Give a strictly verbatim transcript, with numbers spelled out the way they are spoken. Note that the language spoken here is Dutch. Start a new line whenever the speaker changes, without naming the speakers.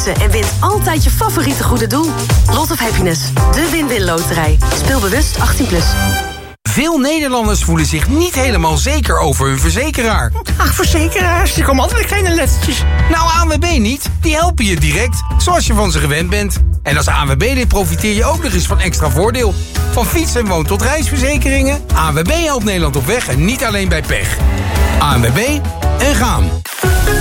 kiezen en wint altijd je favoriete goede doel. Lot of Happiness, de win-win loterij. Speel bewust achttien plus.
Veel Nederlanders voelen zich niet helemaal zeker over hun verzekeraar.
Ach, verzekeraars, die komen altijd met kleine lettertjes.
Nou, A N W B niet. Die helpen je direct, zoals je van ze gewend bent. En als A N W B-lid profiteer je ook nog eens van extra voordeel. Van fiets- en woon- tot reisverzekeringen. A N W B helpt Nederland op weg en niet alleen bij pech. A N W B en gaan.